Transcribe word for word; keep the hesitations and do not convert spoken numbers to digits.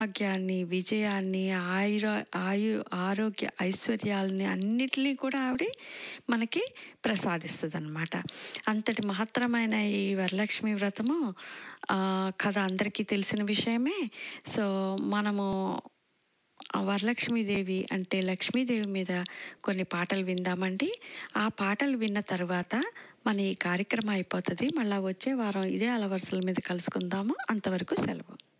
భాగ్యాన్ని, విజయాన్ని, ఆయుర ఆయు ఆరోగ్య ఐశ్వర్యాలని అన్నిటిని కూడా ఆవిడ మనకి ప్రసాదిస్తదనమాట. అంతటి మహత్తరమైన ఈ వరలక్ష్మి వ్రతము ఆహ్, కథ అందరికీ తెలిసిన విషయమే. సో, మనము ఆ వరలక్ష్మీదేవి అంటే లక్ష్మీదేవి మీద కొన్ని పాటలు విందామండి. ఆ పాటలు విన్న తర్వాత మన ఈ కార్యక్రమం అయిపోతది. మళ్ళా వచ్చే వారం ఇదే అలవరుసల మీద కలుసుకుందాము. అంతవరకు సెలవు.